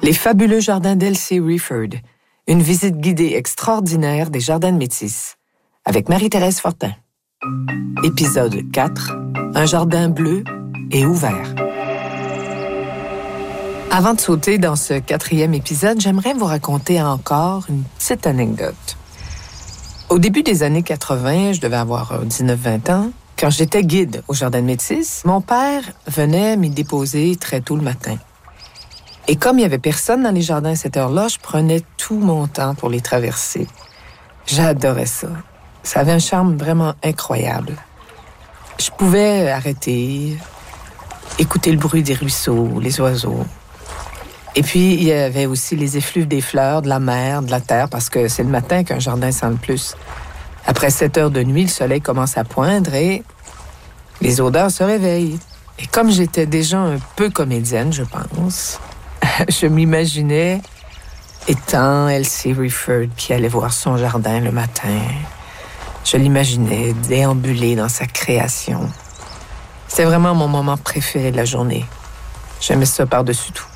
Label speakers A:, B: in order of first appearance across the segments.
A: Les fabuleux jardins d'Elsie Rieford, une visite guidée extraordinaire des jardins de Métis, avec Marie-Thérèse Fortin. Épisode 4, un jardin bleu et ouvert. Avant de sauter dans ce 4e épisode, j'aimerais vous raconter encore une petite anecdote. Au début des années 80, je devais avoir 19-20 ans, quand j'étais guide au jardin de Métis, mon père venait m'y déposer très tôt le matin. Et comme il n'y avait personne dans les jardins à cette heure-là, je prenais tout mon temps pour les traverser. J'adorais ça. Ça avait un charme vraiment incroyable. Je pouvais arrêter, écouter le bruit des ruisseaux, les oiseaux. Et puis, il y avait aussi les effluves des fleurs, de la mer, de la terre, parce que c'est le matin qu'un jardin sent le plus. Après 7 heures de nuit, le soleil commence à poindre et les odeurs se réveillent. Et comme j'étais déjà un peu comédienne, je pense, je m'imaginais étant Elsie Rieford qui allait voir son jardin le matin. Je l'imaginais déambuler dans sa création. C'était vraiment mon moment préféré de la journée. J'aimais ça par-dessus tout.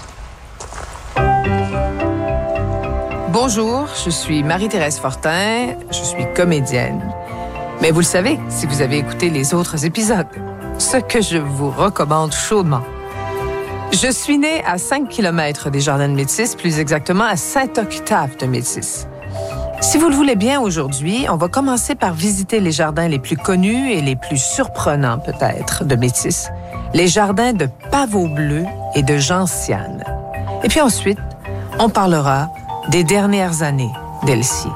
A: Bonjour, je suis Marie-Thérèse Fortin, je suis comédienne. Mais vous le savez, si vous avez écouté les autres épisodes, ce que je vous recommande chaudement. Je suis née à 5 km des Jardins de Métis, plus exactement à Saint-Octave de Métis. Si vous le voulez bien aujourd'hui, on va commencer par visiter les jardins les plus connus et les plus surprenants peut-être de Métis, les jardins de pavots bleus et de gentianes. Et puis ensuite, on parlera des dernières années d'Elsie.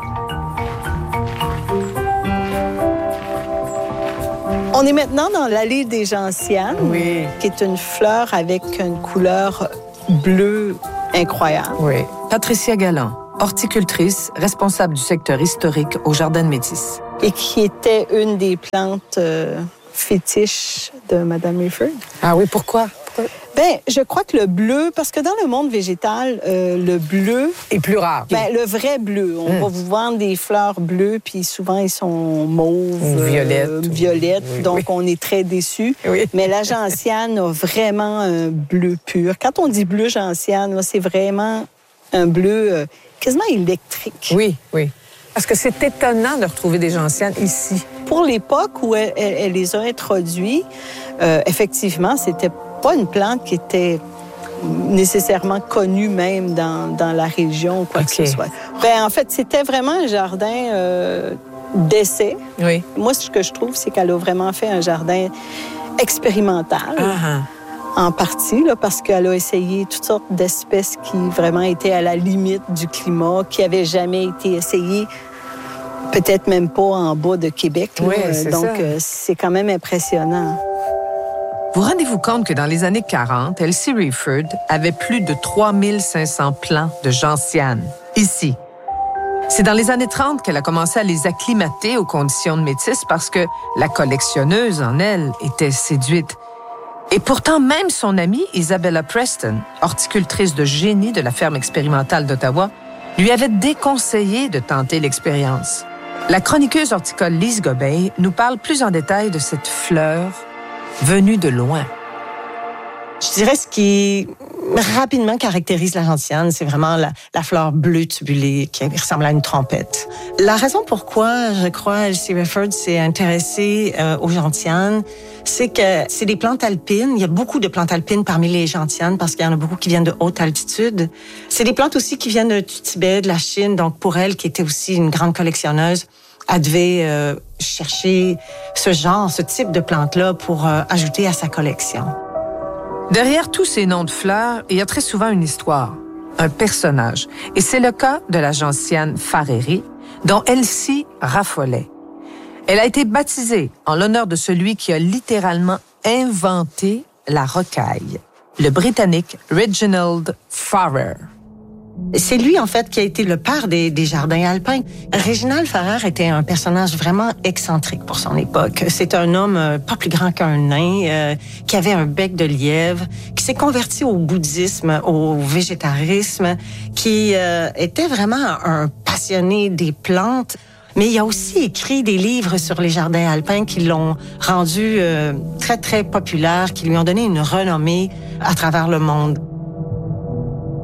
B: On est maintenant dans l'allée des gentianes,
A: Oui.
B: qui est une fleur avec une couleur bleue incroyable.
A: Oui. Patricia Galland, horticultrice, responsable du secteur historique au Jardin de Métis.
B: Et qui était une des plantes fétiches de Mme Rieford.
A: Ah oui, pourquoi?
B: Ben, je crois que le bleu, parce que dans le monde végétal, le bleu...
A: Et plus rare.
B: Ben, le vrai bleu. On va vous vendre des fleurs bleues, puis souvent, ils sont mauves, violettes.
A: Oui,
B: donc,
A: oui.
B: on est très déçus.
A: Oui.
B: Mais la gentiane a vraiment un bleu pur. Quand on dit bleu gentiane, là, c'est vraiment un bleu quasiment électrique.
A: Oui, oui. Parce que c'est étonnant de retrouver des gentianes ici.
B: Pour l'époque où elle les a introduits, effectivement, c'était pas une plante qui était nécessairement connue même dans la région ou quoi que ce soit. Ben, en fait, c'était vraiment un jardin d'essai.
A: Oui.
B: Moi, ce que je trouve, c'est qu'elle a vraiment fait un jardin expérimental. En partie, là, parce qu'elle a essayé toutes sortes d'espèces qui vraiment étaient à la limite du climat, qui n'avaient jamais été essayées, peut-être même pas en bas de Québec. Là.
A: Oui, c'est
B: donc,
A: ça.
B: c'est quand même impressionnant.
A: Vous rendez-vous compte que dans les années 40, Elsie Rieford avait plus de 3500 plants de gentianes, ici. C'est dans les années 30 qu'elle a commencé à les acclimater aux conditions de Métis parce que la collectionneuse en elle était séduite. Et pourtant, même son amie Isabella Preston, horticultrice de génie de la ferme expérimentale d'Ottawa, lui avait déconseillé de tenter l'expérience. La chroniqueuse horticole Lise Gobeil nous parle plus en détail de cette fleur venue de loin.
C: Je dirais ce qui rapidement caractérise la gentiane, c'est vraiment la fleur bleue tubulée qui ressemble à une trompette. La raison pourquoi, je crois, Elsie Rieford s'est intéressée aux gentianes, c'est que c'est des plantes alpines. Il y a beaucoup de plantes alpines parmi les gentianes parce qu'il y en a beaucoup qui viennent de haute altitude. C'est des plantes aussi qui viennent du Tibet, de la Chine. Donc, pour elle, qui était aussi une grande collectionneuse, elle devait chercher ce type de plantes-là pour ajouter à sa collection.
A: Derrière tous ces noms de fleurs, il y a très souvent une histoire, un personnage. Et c'est le cas de la gentiane Fareri, dont Elsie raffolait. Elle a été baptisée en l'honneur de celui qui a littéralement inventé la rocaille, le Britannique Reginald Farrer.
C: C'est lui, en fait, qui a été le père des jardins alpins. Reginald Farrer était un personnage vraiment excentrique pour son époque. C'est un homme pas plus grand qu'un nain, qui avait un bec de lièvre, qui s'est converti au bouddhisme, au végétarisme, qui était vraiment un passionné des plantes. Mais il a aussi écrit des livres sur les jardins alpins qui l'ont rendu très, très populaire, qui lui ont donné une renommée à travers le monde.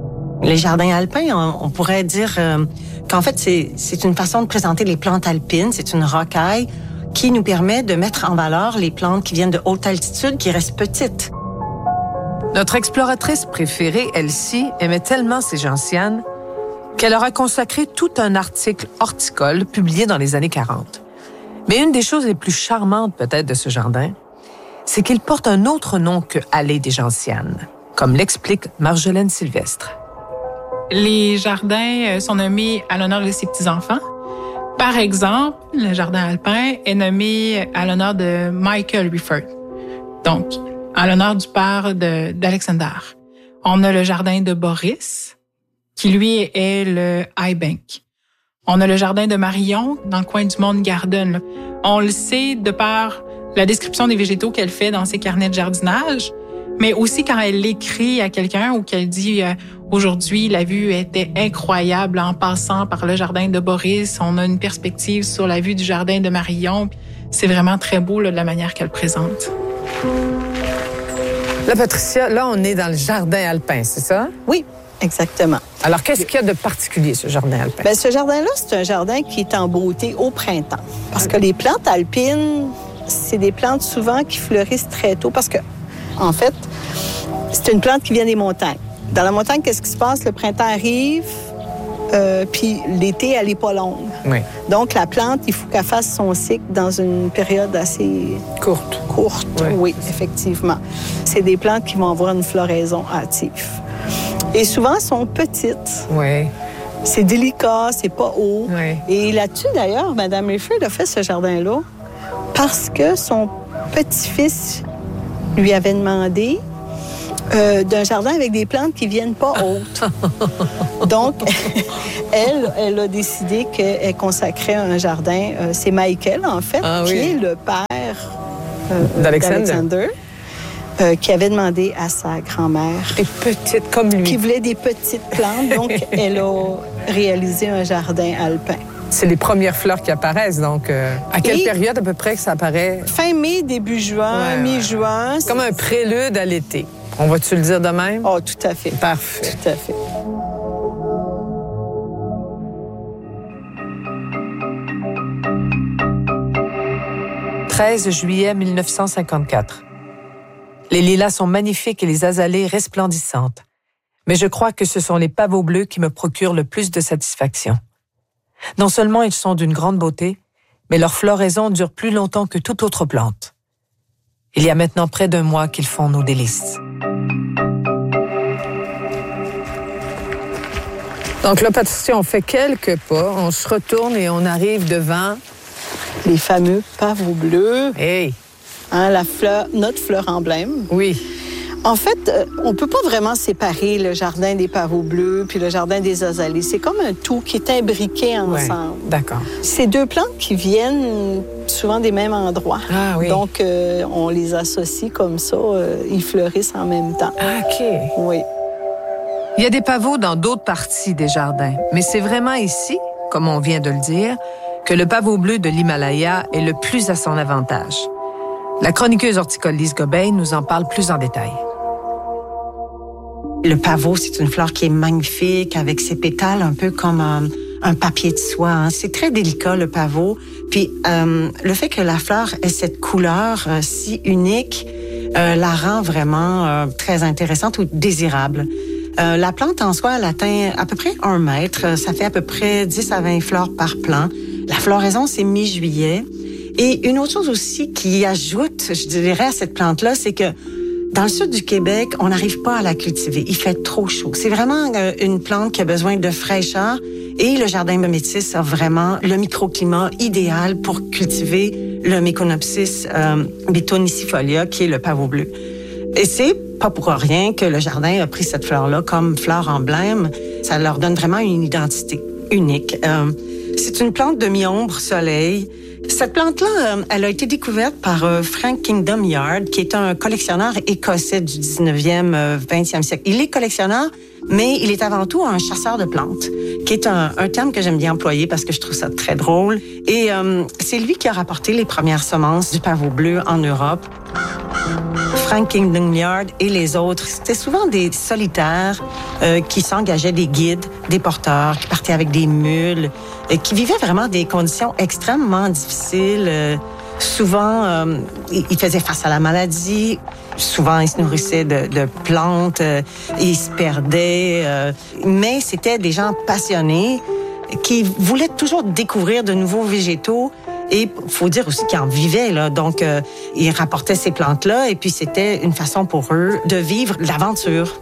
C: Les jardins alpins, on pourrait dire qu'en fait, c'est une façon de présenter les plantes alpines. C'est une rocaille qui nous permet de mettre en valeur les plantes qui viennent de haute altitude, qui restent petites.
A: Notre exploratrice préférée, Elsie, aimait tellement ces gentianes qu'elle leur a consacré tout un article horticole publié dans les années 40. Mais une des choses les plus charmantes peut-être de ce jardin, c'est qu'il porte un autre nom que Allée des gentianes, comme l'explique Marjolaine Sylvestre.
D: Les jardins sont nommés à l'honneur de ses petits-enfants. Par exemple, le jardin alpin est nommé à l'honneur de Michael Rifford, donc à l'honneur du père d'Alexander. On a le jardin de Boris, qui lui est le High Bank. On a le jardin de Marion, dans le coin du Mount Garden, là. On le sait de par la description des végétaux qu'elle fait dans ses carnets de jardinage, mais aussi quand elle l'écrit à quelqu'un ou qu'elle dit aujourd'hui, la vue était incroyable en passant par le jardin de Boris. On a une perspective sur la vue du jardin de Marion. C'est vraiment très beau là, de la manière qu'elle présente.
A: Là, Patricia, là, on est dans le jardin alpin, c'est ça?
B: Oui, exactement.
A: Alors, qu'est-ce qu'il y a de particulier, ce jardin alpin?
B: Bien, ce jardin-là, c'est un jardin qui est en beauté au printemps. Parce que les plantes alpines, c'est des plantes souvent qui fleurissent très tôt. Parce que, en fait, c'est une plante qui vient des montagnes. Dans la montagne, qu'est-ce qui se passe? Le printemps arrive, puis l'été, elle n'est pas longue.
A: Oui.
B: Donc, la plante, il faut qu'elle fasse son cycle dans une période assez...
A: Courte.
B: Oui, effectivement. C'est des plantes qui vont avoir une floraison hâtive. Et souvent, elles sont petites.
A: Oui.
B: C'est délicat, c'est pas haut.
A: Oui.
B: Et là-dessus, d'ailleurs, Mme Rifford a fait ce jardin-là parce que son petit-fils lui avait demandé d'un jardin avec des plantes qui viennent pas hautes. Donc, elle a décidé qu'elle consacrait un jardin. C'est Michael, en fait, qui est le père d'Alexander. Qui avait demandé à sa grand-mère...
A: Des petites comme lui.
B: Qui voulait des petites plantes. Donc, elle a réalisé un jardin alpin.
A: C'est les premières fleurs qui apparaissent, donc à quelle période à peu près que ça apparaît?
B: Fin mai, début juin, mi-juin.
A: C'est comme un prélude à l'été. On va-tu le dire de même?
B: Oh, tout à fait.
A: Parfait.
B: Tout à fait.
A: « 13 juillet 1954. Les lilas sont magnifiques et les azalées resplendissantes. Mais je crois que ce sont les pavots bleus qui me procurent le plus de satisfaction. Non seulement ils sont d'une grande beauté, mais leur floraison dure plus longtemps que toute autre plante. Il y a maintenant près d'1 mois qu'ils font nos délices. » Donc là, Patricia, on fait quelques pas, on se retourne et on arrive devant...
B: Les fameux pavots bleus.
A: Hey!
B: Hein, notre fleur emblème.
A: Oui.
B: En fait, on peut pas vraiment séparer le jardin des pavots bleus puis le jardin des azalées. C'est comme un tout qui est imbriqué ensemble.
A: Ouais, d'accord.
B: C'est 2 plantes qui viennent souvent des mêmes endroits.
A: Ah oui.
B: Donc, on les associe comme ça. Ils fleurissent en même temps.
A: Ah, OK.
B: Oui.
A: Il y a des pavots dans d'autres parties des jardins, mais c'est vraiment ici, comme on vient de le dire, que le pavot bleu de l'Himalaya est le plus à son avantage. La chroniqueuse horticole Lise Gobeil nous en parle plus en détail.
C: Le pavot, c'est une fleur qui est magnifique, avec ses pétales un peu comme un papier de soie. Hein. C'est très délicat, le pavot. Puis, le fait que la fleur ait cette couleur si unique la rend vraiment très intéressante ou désirable. La plante en soi, elle atteint à peu près 1 mètre. Ça fait à peu près 10 à 20 fleurs par plant. La floraison, c'est mi-juillet. Et une autre chose aussi qui ajoute, je dirais, à cette plante-là, c'est que dans le sud du Québec, on n'arrive pas à la cultiver. Il fait trop chaud. C'est vraiment une plante qui a besoin de fraîcheur. Et le jardin de Métis a vraiment le microclimat idéal pour cultiver le Meconopsis betonicifolia, qui est le pavot bleu. Et c'est pas pour rien que le jardin a pris cette fleur-là comme fleur emblème. Ça leur donne vraiment une identité unique. C'est une plante de mi-ombre soleil. Cette plante-là, elle a été découverte par Frank Kingdom Yard, qui est un collectionneur écossais du 19e, 20e siècle. Il est collectionneur, mais il est avant tout un chasseur de plantes, qui est un terme que j'aime bien employer parce que je trouve ça très drôle. Et c'est lui qui a rapporté les premières semences du pavot bleu en Europe. Frank Kingdom Yard et les autres, c'était souvent des solitaires qui s'engageaient des guides, des porteurs, qui partaient avec des mules, qui vivaient vraiment des conditions extrêmement difficiles. Souvent, ils faisaient face à la maladie. Souvent, ils se nourrissaient de plantes. Ils se perdaient. Mais c'était des gens passionnés qui voulaient toujours découvrir de nouveaux végétaux. Et il faut dire aussi qu'ils en vivaient, là. Donc, ils rapportaient ces plantes-là et puis c'était une façon pour eux de vivre l'aventure.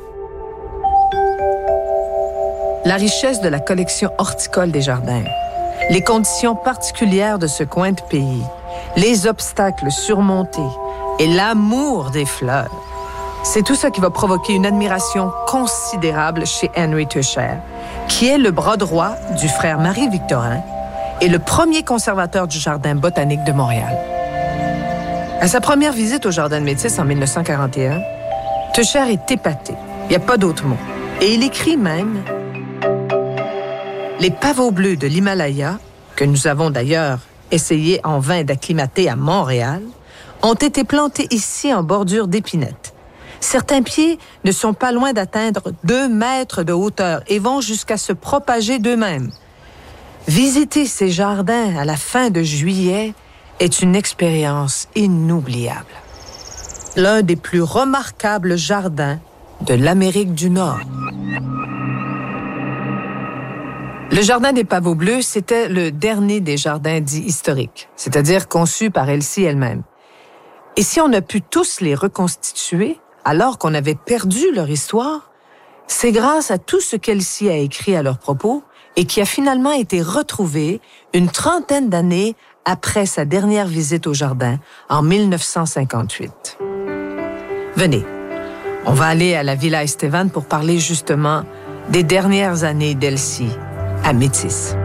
A: La richesse de la collection horticole des jardins, les conditions particulières de ce coin de pays, les obstacles surmontés et l'amour des fleurs, c'est tout ça qui va provoquer une admiration considérable chez Henry Tuscher, qui est le bras droit du frère Marie-Victorin et le premier conservateur du Jardin botanique de Montréal. À sa première visite au Jardin de Métis en 1941, Tuscher est épaté. Il n'y a pas d'autre mot. Et il écrit même « Les pavots bleus de l'Himalaya, que nous avons d'ailleurs essayé en vain d'acclimater à Montréal, ont été plantés ici en bordure d'épinettes. Certains pieds ne sont pas loin d'atteindre 2 mètres de hauteur et vont jusqu'à se propager d'eux-mêmes. Visiter ces jardins à la fin de juillet est une expérience inoubliable. L'un des plus remarquables jardins de l'Amérique du Nord. » Le Jardin des pavots bleus, c'était le dernier des jardins dits historiques, c'est-à-dire conçus par Elsie elle-même. Et si on a pu tous les reconstituer, alors qu'on avait perdu leur histoire, c'est grâce à tout ce qu'Elsie a écrit à leur propos et qui a finalement été retrouvé une trentaine d'années après sa dernière visite au jardin, en 1958. Venez, on va aller à la Villa Estevan pour parler justement des dernières années d'Elsie à Métis.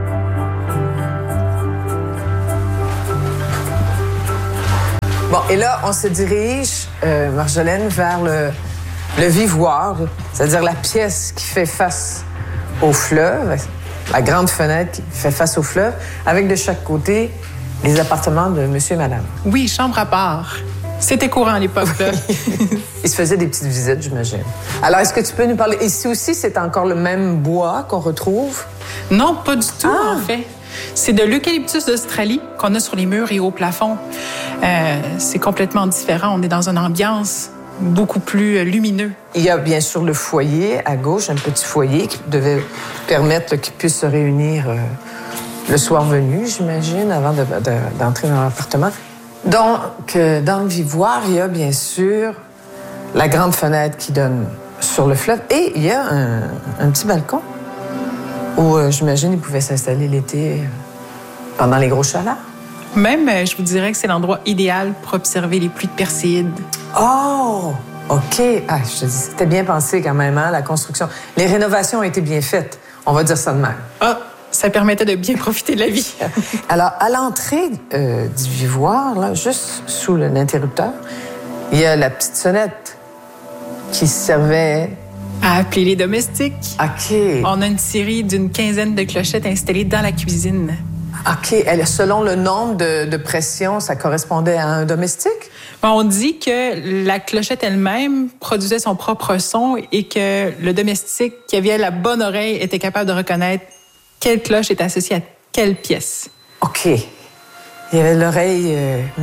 A: Bon, et là, on se dirige, Marjolaine, vers le vivoire, c'est-à-dire la pièce qui fait face au fleuve, la grande fenêtre qui fait face au fleuve, avec de chaque côté les appartements de monsieur et madame.
D: Oui, chambre à part. C'était courant à l'époque, là.
A: Ils se faisaient des petites visites, j'imagine. Alors, est-ce que tu peux nous parler... Ici aussi, c'est encore le même bois qu'on retrouve?
D: Non, pas du tout, en fait. C'est de l'eucalyptus d'Australie qu'on a sur les murs et au plafond. C'est complètement différent. On est dans une ambiance beaucoup plus lumineux.
A: Il y a bien sûr le foyer à gauche, un petit foyer qui devait permettre qu'ils puissent se réunir le soir venu, j'imagine, avant d'entrer dans l'appartement. Donc, dans le vivoire, il y a bien sûr la grande fenêtre qui donne sur le fleuve et il y a un petit balcon où, j'imagine, ils pouvaient s'installer l'été pendant les gros chaleurs.
D: Même, je vous dirais que c'est l'endroit idéal pour observer les pluies de Perséide.
A: Oh! OK. Ah, je te dis, c'était bien pensé quand même, hein, la construction. Les rénovations ont été bien faites. On va dire ça de même.
D: Ah! Ça permettait de bien profiter de la vie.
A: Alors, à l'entrée du vivoire, là, juste sous l'interrupteur, il y a la petite sonnette qui servait...
D: À appeler les domestiques.
A: OK.
D: On a une série d'une quinzaine de clochettes installées dans la cuisine.
A: OK. Selon le nombre de pressions, ça correspondait à un domestique?
D: On dit que la clochette elle-même produisait son propre son et que le domestique qui avait la bonne oreille était capable de reconnaître quelle cloche est associée à quelle pièce.
A: OK. Il y avait l'oreille